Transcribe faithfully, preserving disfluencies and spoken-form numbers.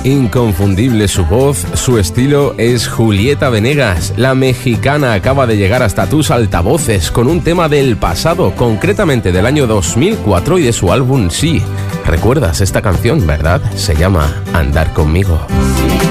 Inconfundible su voz, su estilo es Julieta Venegas. La mexicana acaba de llegar hasta tus altavoces con un tema del pasado, concretamente del año dos mil cuatro y de su álbum Sí. ¿Recuerdas esta canción, verdad? Se llama Andar conmigo.